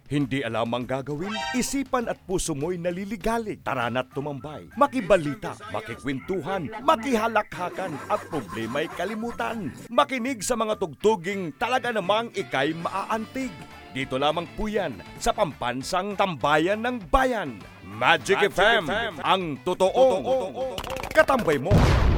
Hindi alam ang gagawin? Isipan at puso mo'y naliligalig. Tara na't tumambay. Makibalita, makikwentuhan, makihalakhakan at problema'y kalimutan. Makinig sa mga tugtuging talaga namang ika'y maaantig. Dito lamang po yan sa Pampansang Tambayan ng Bayan. Magic FM, ang totoong katambay mo.